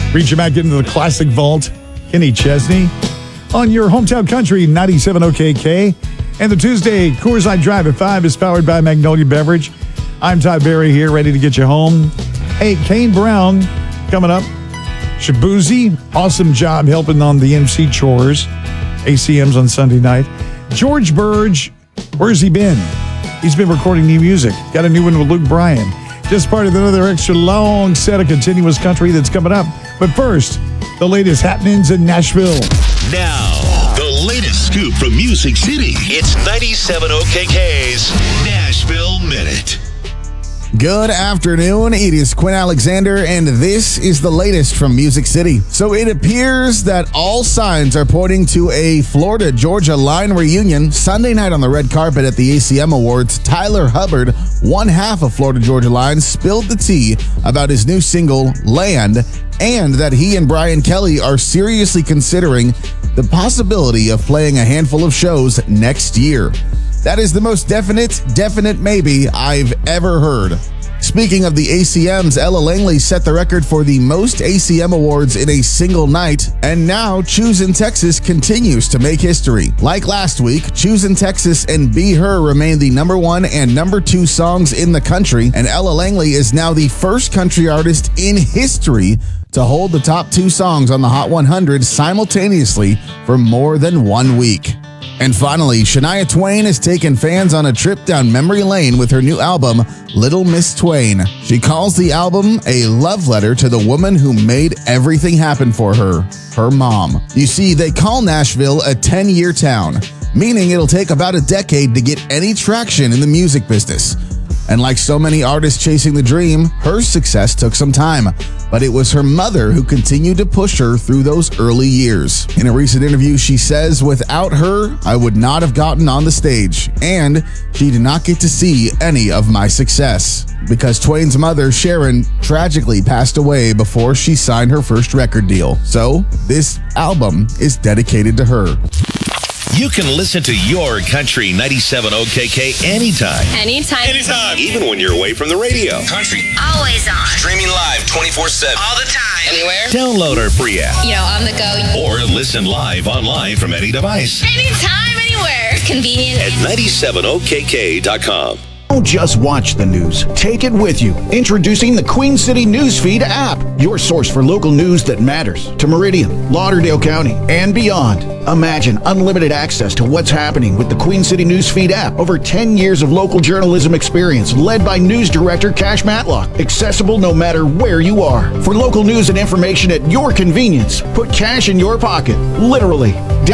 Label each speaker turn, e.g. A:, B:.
A: Reaching back into the classic vault, Kenny Chesney on your hometown country, 97 OKK. And the Tuesday Coors Light Drive at 5 is powered by Magnolia Beverage. I'm Todd Berry here, ready to get you home. Hey, Kane Brown coming up. Shabuzi, awesome job helping on the MC chores. ACMs on Sunday night. George Burge, where's he been? He's been recording new music. Got a new one with Luke Bryan. Just part of another extra long set of continuous country that's coming up. But first, the latest happenings in Nashville.
B: Now, the latest scoop from Music City. It's 97 OKK's Nashville Minute.
C: Good afternoon, it is Quinn Alexander, and this is the latest from Music City. So it appears that all signs are pointing to a Florida-Georgia Line reunion Sunday night on the red carpet at the ACM Awards. Tyler Hubbard, one half of Florida-Georgia Line, spilled the tea about his new single, Land, and that he and Brian Kelly are seriously considering the possibility of playing a handful of shows next year. That is the most definite maybe I've ever heard. Speaking of the ACMs, Ella Langley set the record for the most ACM awards in a single night, and now Choosin' Texas continues to make history. Like last week, Choosin' Texas and Be Her remain the number 1 and number 2 songs in the country, and Ella Langley is now the first country artist in history to hold the top 2 songs on the Hot 100 simultaneously for more than 1 week. And finally, Shania Twain has taken fans on a trip down memory lane with her new album, Little Miss Twain. She calls the album a love letter to the woman who made everything happen for her mom. You see, they call Nashville a 10-year town, meaning it'll take about a decade to get any traction in the music business. And like so many artists chasing the dream, her success took some time. But it was her mother who continued to push her through those early years. In a recent interview, she says, "Without her, I would not have gotten on the stage, and she did not get to see any of my success." Because Twain's mother, Sharon, tragically passed away before she signed her first record deal. So this album is dedicated to her.
B: You can listen to your Country 97 OKK anytime.
D: Anytime.
B: Even when you're away from the radio.
D: Country. Always on. Streaming live 24/7. All the time. Anywhere.
B: Download our free app.
D: On the go.
B: Or listen live online from any device.
D: Anytime, anywhere. Convenient.
B: At 97okk.com.
E: Don't just watch the news. Take it with you. Introducing the Queen City Newsfeed app, your source for local news that matters to Meridian, Lauderdale County, and beyond. Imagine unlimited access to what's happening with the Queen City Newsfeed app. Over 10 years of local journalism experience led by news director Cash Matlock. Accessible no matter where you are. For local news and information at your convenience, put cash in your pocket, literally.